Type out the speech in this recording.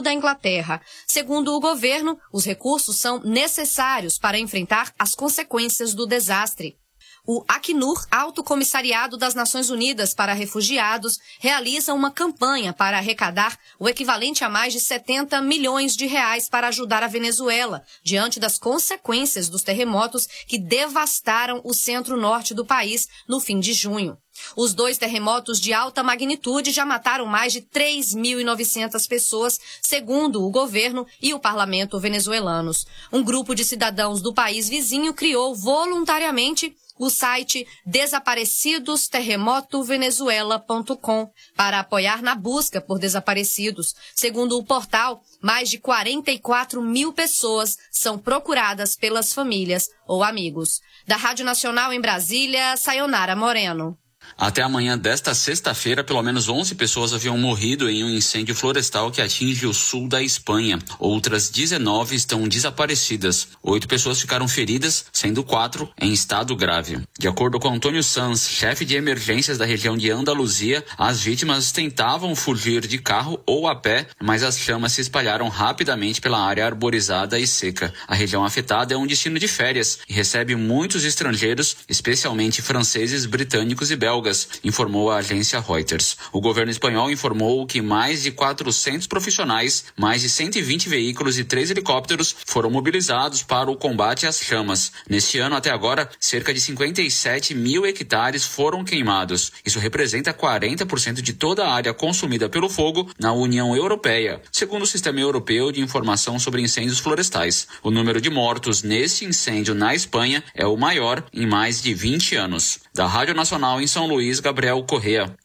Banco da Inglaterra. Segundo o governo, os recursos são necessários para enfrentar as consequências do desastre. O Acnur, Alto Comissariado das Nações Unidas para Refugiados, realiza uma campanha para arrecadar o equivalente a mais de 70 milhões de reais para ajudar a Venezuela, diante das consequências dos terremotos que devastaram o centro-norte do país no fim de junho. Os 2 terremotos de alta magnitude já mataram mais de 3.900 pessoas, segundo o governo e o parlamento venezuelanos. Um grupo de cidadãos do país vizinho criou voluntariamente o site desaparecidosterremotovenezuela.com para apoiar na busca por desaparecidos. Segundo o portal, mais de 44 mil pessoas são procuradas pelas famílias ou amigos. Da Rádio Nacional em Brasília, Sayonara Moreno. Até amanhã desta sexta-feira, pelo menos 11 pessoas haviam morrido em um incêndio florestal que atinge o sul da Espanha. Outras 19 estão desaparecidas. 8 pessoas ficaram feridas, sendo 4 em estado grave. De acordo com Antônio Sanz, chefe de emergências da região de Andaluzia, as vítimas tentavam fugir de carro ou a pé, mas as chamas se espalharam rapidamente pela área arborizada e seca. A região afetada é um destino de férias e recebe muitos estrangeiros, especialmente franceses, britânicos e belgas, informou a agência Reuters. O governo espanhol informou que mais de 400 profissionais, mais de 120 veículos e 3 helicópteros foram mobilizados para o combate às chamas. Neste ano, até agora, cerca de 57 mil hectares foram queimados. Isso representa 40% de toda a área consumida pelo fogo na União Europeia, segundo o Sistema Europeu de Informação sobre Incêndios Florestais. O número de mortos nesse incêndio na Espanha é o maior em mais de 20 anos. Da Rádio Nacional em São Luís, Gabriel Correa.